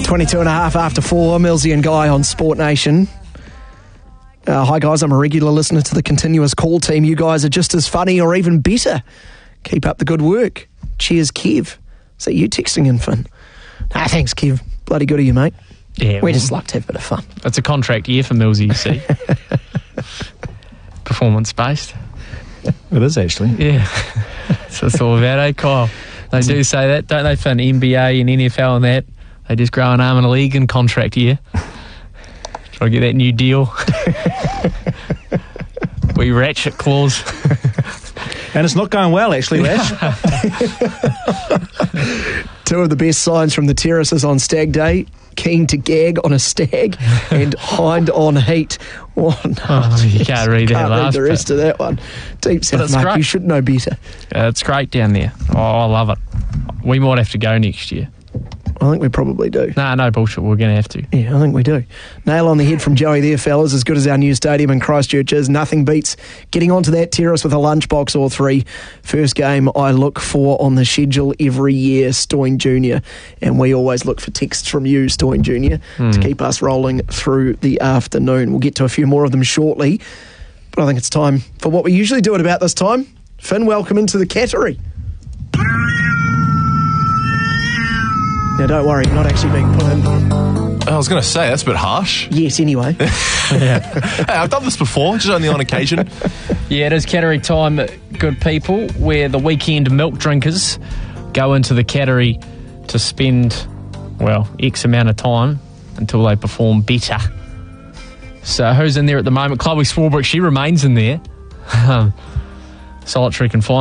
22 and a half after 4, Millsy and Guy on Sport Nation. Hi guys, I'm a regular listener to the Continuous Call team. You guys are just as funny or even better. Keep up the good work. Cheers, Kev. Is that you texting in, Finn? Nah, thanks, Kev. Bloody good of you, mate. Yeah, we just like to have a bit of fun. It's a contract year for Millsy, you see. Performance-based. It is, actually. Yeah. So it's all about, eh, Kyle? They do say that, don't they, Finn? NBA and NFL and that. They just grow an arm in a league in contract year. Try to get that new deal. We ratchet clause. And it's not going well, actually, Rash. Two of the best signs from the terraces on Stag Day: keen to gag on a stag and hind on heat. Oh, no, you can't read that last read the rest of that one. Deep South, mate, you should know better. It's great down there. Oh, I love it. We might have to go next year. I think we probably do. Nah, no bullshit. We're going to have to. Yeah, I think we do. Nail on the head from Joey there, fellas. As good as our new stadium in Christchurch is, nothing beats getting onto that terrace with a lunchbox or three. First game I look for on the schedule every year, Stoyne Jr. And we always look for texts from you, Stoyne Jr., to keep us rolling through the afternoon. We'll get to a few more of them shortly. But I think it's time for what we usually do at about this time. Finn, welcome into the Cattery. Now, don't worry, you're not actually being put in. I was going to say, that's a bit harsh. Yes, anyway. Yeah. Hey, I've done this before, just only on occasion. Yeah, it is Cattery time, good people, where the weekend milk drinkers go into the Cattery to spend, well, X amount of time until they perform better. So who's in there at the moment? Chloe Swarbrick, she remains in there. Solitary confinement.